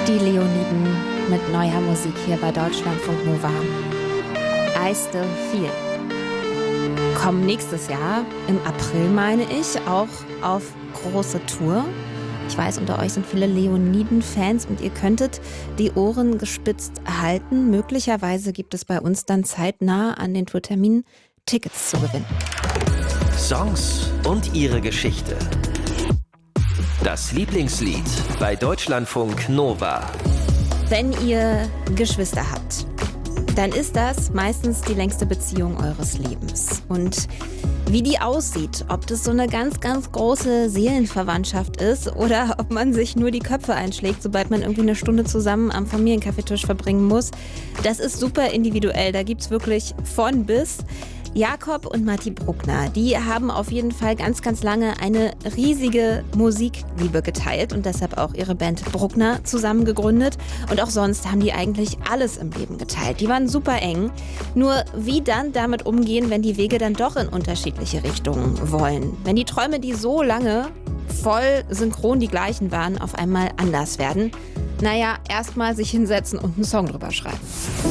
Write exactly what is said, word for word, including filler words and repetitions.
Die Leoniden mit neuer Musik hier bei Deutschlandfunk Nova. I Still Feel. Kommen nächstes Jahr, im April meine ich, auch auf große Tour. Ich weiß, unter euch sind viele Leoniden-Fans und ihr könntet die Ohren gespitzt halten. Möglicherweise gibt es bei uns dann zeitnah an den Tourterminen Tickets zu gewinnen. Songs und ihre Geschichte. Das Lieblingslied bei Deutschlandfunk Nova. Wenn ihr Geschwister habt, dann ist das meistens die längste Beziehung eures Lebens. Und wie die aussieht, ob das so eine ganz, ganz große Seelenverwandtschaft ist oder ob man sich nur die Köpfe einschlägt, sobald man irgendwie eine Stunde zusammen am Familienkaffeetisch verbringen muss, das ist super individuell. Da gibt's wirklich von bis. Jakob und Matti Bruckner, die haben auf jeden Fall ganz, ganz lange eine riesige Musikliebe geteilt und deshalb auch ihre Band Bruckner zusammen gegründet. Und auch sonst haben die eigentlich alles im Leben geteilt. Die waren super eng. Nur wie dann damit umgehen, wenn die Wege dann doch in unterschiedliche Richtungen wollen? Wenn die Träume, die so lange voll synchron die gleichen waren, auf einmal anders werden? Naja, erstmal sich hinsetzen und einen Song drüber schreiben.